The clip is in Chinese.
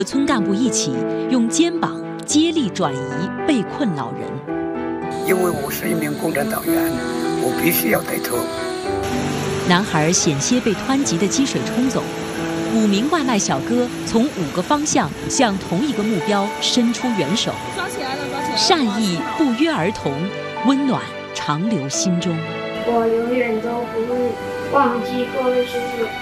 村干部一起用肩膀接力转移被困老人。 因为我是一名共产党员，我必须要带头。 男孩险些被湍急的积水冲走，5名外卖小哥从5个方向向同一个目标伸出援手， 抓起来了，抓起来了！ 善意不约而同，温暖长留心中。 我永远都不会忘记各位叔叔。